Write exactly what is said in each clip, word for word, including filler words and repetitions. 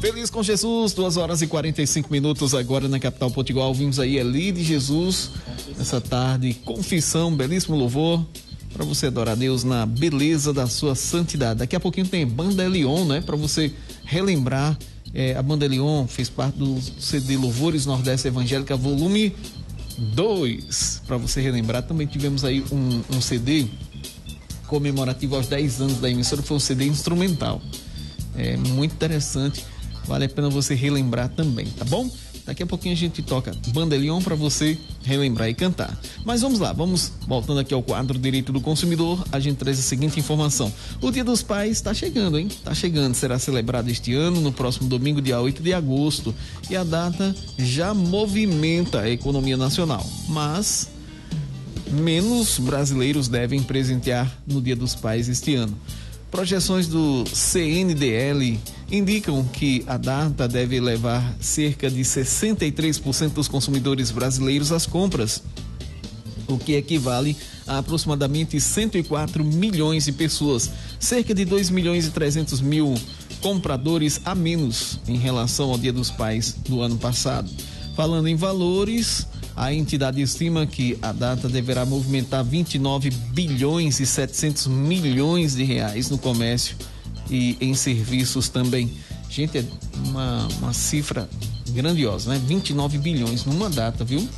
Feliz com Jesus, duas horas e quarenta e cinco minutos agora na capital potiguar. Ouvimos aí Eli de Jesus essa tarde, confissão, belíssimo louvor para você adorar a Deus na beleza da sua santidade. Daqui a pouquinho tem Banda Elion, né? Para você relembrar, é, a Banda Elion fez parte do C D Louvores Nordeste Evangélica volume dois. Para você relembrar, também tivemos aí um, um C D comemorativo aos dez anos da emissora, foi um C D instrumental. É muito interessante, vale a pena você relembrar também, tá bom? Daqui a pouquinho a gente toca Banda Elion para você relembrar e cantar. Mas vamos lá, vamos voltando aqui ao quadro Direito do Consumidor, a gente traz a seguinte informação. O Dia dos Pais está chegando, hein? Está chegando, será celebrado este ano, no próximo domingo, dia oito de agosto. E a data já movimenta a economia nacional, mas menos brasileiros devem presentear no Dia dos Pais este ano. Projeções do C N D L indicam que a data deve levar cerca de sessenta e três por cento dos consumidores brasileiros às compras, o que equivale a aproximadamente cento e quatro milhões de pessoas, cerca de dois milhões e trezentos mil compradores a menos em relação ao Dia dos Pais do ano passado. Falando em valores, a entidade estima que a data deverá movimentar vinte e nove bilhões e setecentos milhões de reais no comércio e em serviços também. Gente, é uma, uma cifra grandiosa, né? vinte e nove bilhões numa data, viu?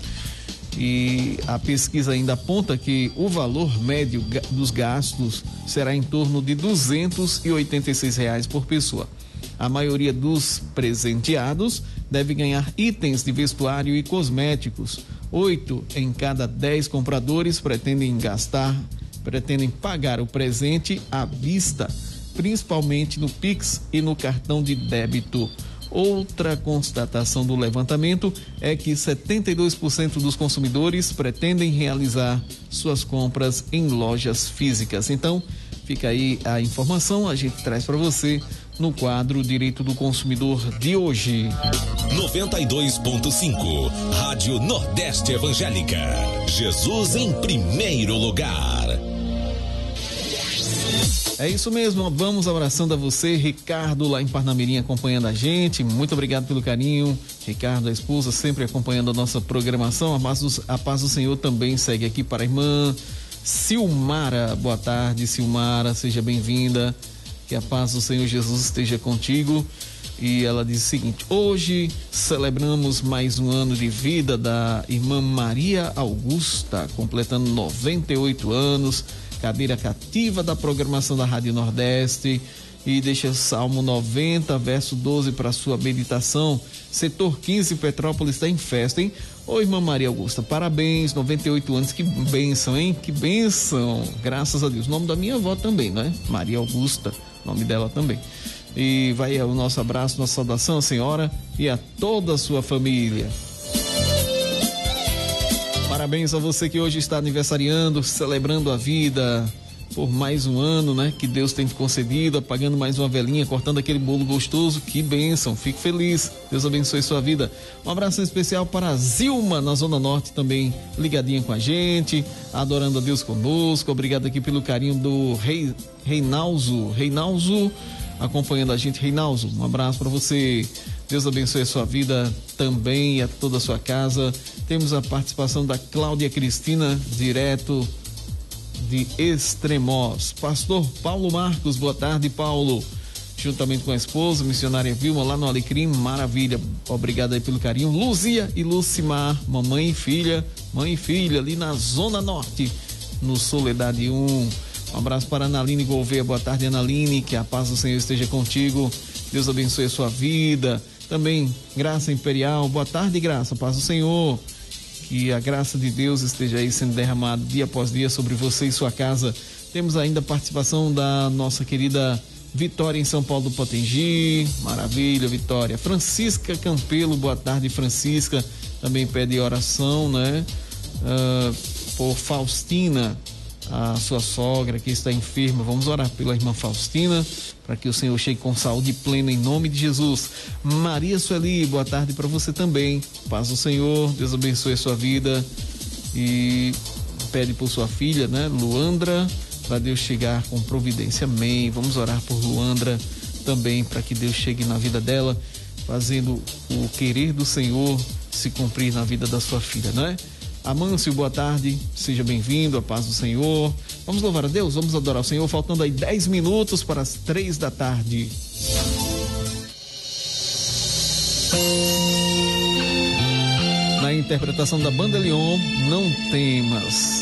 E a pesquisa ainda aponta que o valor médio dos gastos será em torno de duzentos e oitenta e seis reais por pessoa. A maioria dos presenteados deve ganhar itens de vestuário e cosméticos. Oito em cada dez compradores pretendem gastar, pretendem pagar o presente à vista, principalmente no Pix e no cartão de débito. Outra constatação do levantamento é que setenta e dois por cento dos consumidores pretendem realizar suas compras em lojas físicas. Então, fica aí a informação, a gente traz para você no quadro Direito do Consumidor de hoje. noventa e dois ponto cinco, Rádio Nordeste Evangélica. Jesus em primeiro lugar. É isso mesmo, vamos abraçando a você, Ricardo, lá em Parnamirim, acompanhando a gente. Muito obrigado pelo carinho. Ricardo, a esposa, sempre acompanhando a nossa programação. A paz do, a paz do Senhor também segue aqui para a irmã Silmara. Boa tarde, Silmara, seja bem-vinda. Que a paz do Senhor Jesus esteja contigo. E ela diz o seguinte: hoje celebramos mais um ano de vida da irmã Maria Augusta, completando noventa e oito anos, cadeira cativa da programação da Rádio Nordeste. E deixa Salmo noventa, verso doze para sua meditação. Setor quinze, Petrópolis está em festa, hein? Ô, irmã Maria Augusta, parabéns, noventa e oito anos, que bênção, hein? Que bênção, graças a Deus. O nome da minha avó também, né? Maria Augusta, nome dela também. E vai o nosso abraço, nossa saudação à senhora e a toda a sua família. Parabéns a você que hoje está aniversariando, celebrando a vida por mais um ano, né? Que Deus tem te concedido, apagando mais uma velinha, cortando aquele bolo gostoso. Que bênção, fico feliz. Deus abençoe sua vida. Um abraço especial para a Zilma, na Zona Norte, também ligadinha com a gente, adorando a Deus conosco. Obrigado aqui pelo carinho do Rei, Reinaldo, Reinaldo, acompanhando a gente. Reinaldo, um abraço para você. Deus abençoe a sua vida também e a toda a sua casa. Temos a participação da Cláudia Cristina, direto de Extremoz. Pastor Paulo Marcos, boa tarde, Paulo. Juntamente com a esposa, missionária Vilma, lá no Alecrim, maravilha. Obrigado aí pelo carinho. Luzia e Lucimar, mamãe e filha, mãe e filha, ali na Zona Norte, no Soledade um. Um abraço para a Analine Gouveia, boa tarde, Analine, que a paz do Senhor esteja contigo. Deus abençoe a sua vida. Também, Graça Imperial, boa tarde, Graça, paz do Senhor. Que a graça de Deus esteja aí sendo derramada dia após dia sobre você e sua casa. Temos ainda a participação da nossa querida Vitória em São Paulo do Potengi. Maravilha, Vitória. Francisca Campelo, boa tarde, Francisca. Também pede oração, né? Uh, por Faustina, a sua sogra que está enferma. Vamos orar pela irmã Faustina, para que o Senhor chegue com saúde plena em nome de Jesus. Maria Sueli, boa tarde para você também. Paz do Senhor, Deus abençoe a sua vida. E pede por sua filha, né, Luandra, para Deus chegar com providência. Amém. Vamos orar por Luandra também, para que Deus chegue na vida dela fazendo o querer do Senhor se cumprir na vida da sua filha, não é? Amâncio, boa tarde, seja bem-vindo, a paz do Senhor. Vamos louvar a Deus, vamos adorar o Senhor, faltando aí dez minutos para as três da tarde. Na interpretação da Banda Leon, Não Temas.